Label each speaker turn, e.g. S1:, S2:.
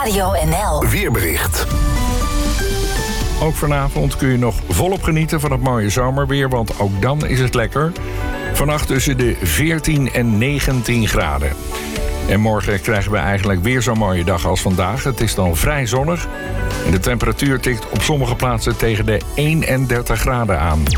S1: Radio NL.
S2: Weerbericht.
S3: Ook vanavond kun je nog volop genieten van het mooie zomerweer, want ook dan is het lekker. Vannacht tussen de 14 en 19 graden. En morgen krijgen we eigenlijk weer zo'n mooie dag als vandaag. Het is dan vrij zonnig en de temperatuur tikt op sommige plaatsen tegen de 31 graden aan.